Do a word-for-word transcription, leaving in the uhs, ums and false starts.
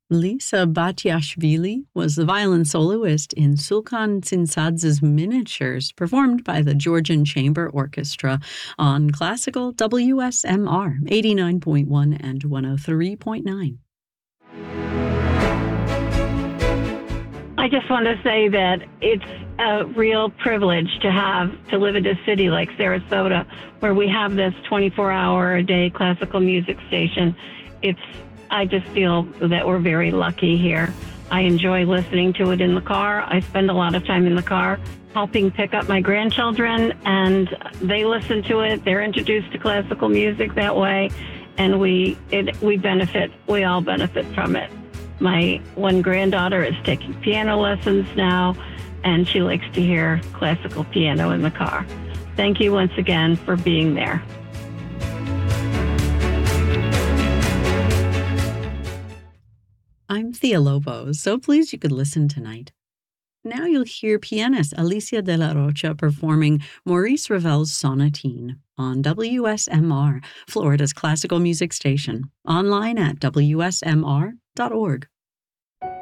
Lisa Batiashvili was the violin soloist in Sulkan Tsinsadze's Miniatures, performed by the Georgian Chamber Orchestra on Classical W S M R eighty-nine point one and one oh three point nine. I just want to say that it's a real privilege to have to live in a city like Sarasota, where we have this twenty-four hour a day classical music station. It's I just feel that we're very lucky here. I enjoy listening to it in the car. I spend a lot of time in the car helping pick up my grandchildren, and they listen to it. They're introduced to classical music that way, and we it, we benefit. We all benefit from it. My one granddaughter is taking piano lessons now, and she likes to hear classical piano in the car. Thank you once again for being there. I'm Thea Lobo, so pleased you could listen tonight. Now you'll hear pianist Alicia de la Rocha performing Maurice Ravel's Sonatine on W S M R, Florida's classical music station, online at W S M R dot org.